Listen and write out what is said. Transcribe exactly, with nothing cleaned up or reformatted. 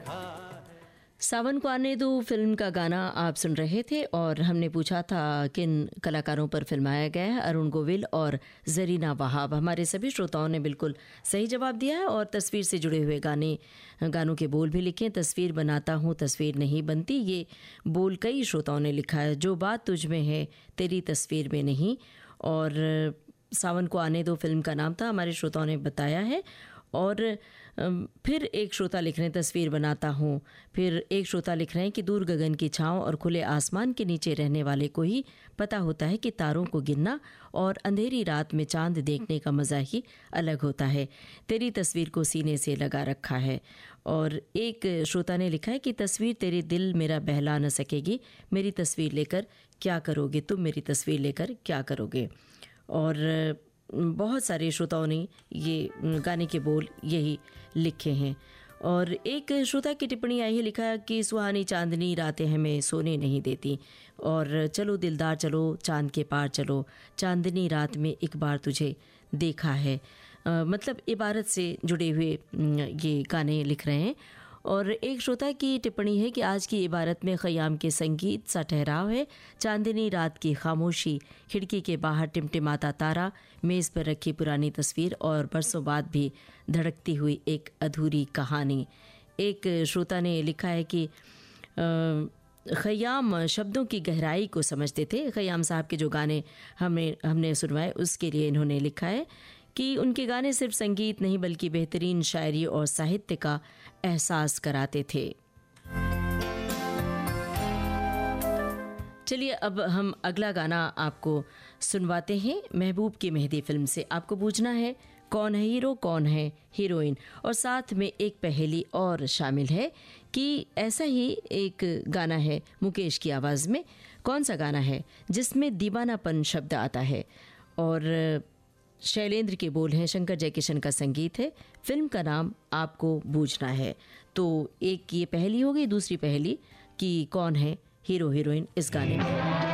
सावन को आने दो फिल्म का गाना आप सुन रहे थे और हमने पूछा था किन कलाकारों पर फिल्माया गया है। अरुण गोविल और जरीना वहाब। हमारे सभी श्रोताओं ने बिल्कुल सही जवाब दिया है और तस्वीर से जुड़े हुए गाने गानों के बोल भी लिखे। तस्वीर बनाता हूँ तस्वीर नहीं बनती, ये बोल कई श्रोताओं ने लिखा है। जो बात तुझ में है तेरी तस्वीर में नहीं। और सावन को आने दो फिल्म का नाम था, हमारे श्रोताओं ने बताया है। और फिर एक श्रोता लिख रहे हैं तस्वीर बनाता हूँ। फिर एक श्रोता लिख रहे हैं कि दूर गगन की छाँव और खुले आसमान के नीचे रहने वाले को ही पता होता है कि तारों को गिनना और अंधेरी रात में चांद देखने का मज़ा ही अलग होता है। तेरी तस्वीर को सीने से लगा रखा है। और एक श्रोता ने लिखा है कि तस्वीर तेरे दिल मेरा बहला न सकेगी, मेरी तस्वीर लेकर क्या करोगे तुम, मेरी तस्वीर लेकर क्या करोगे। और बहुत सारे श्रोताओं ने ये गाने के बोल यही लिखे हैं। और एक श्रोता की टिप्पणी आई है, लिखा कि सुहानी चांदनी रातें हमें सोने नहीं देती। और चलो दिलदार चलो चांद के पार चलो, चांदनी रात में एक बार तुझे देखा है। आ, मतलब इबारत से जुड़े हुए ये गाने लिख रहे हैं। और एक श्रोता की टिप्पणी है कि आज की इबारत में ख़याम के संगीत सा ठहराव है। चांदनी रात की खामोशी, खिड़की के बाहर टिमटिमाता तारा, मेज़ पर रखी पुरानी तस्वीर और बरसों बाद भी धड़कती हुई एक अधूरी कहानी। एक श्रोता ने लिखा है कि ख़याम शब्दों की गहराई को समझते थे। ख़याम साहब के जो गाने हमने हमने सुनवाए उसके लिए इन्होंने लिखा है कि उनके गाने सिर्फ संगीत नहीं बल्कि बेहतरीन शायरी और साहित्य का एहसास कराते थे। चलिए अब हम अगला गाना आपको सुनवाते हैं महबूब की मेहंदी फिल्म से। आपको पूछना है कौन है हीरो कौन है हीरोइन, और साथ में एक पहेली और शामिल है कि ऐसा ही एक गाना है मुकेश की आवाज़ में। कौन सा गाना है जिसमें दीवानापन शब्द आता है और शैलेंद्र के बोल हैं, शंकर जयकिशन का संगीत है। फिल्म का नाम आपको बूझना है। तो एक ये पहेली होगी, दूसरी पहेली कि कौन है हीरो हीरोइन इस गाने में।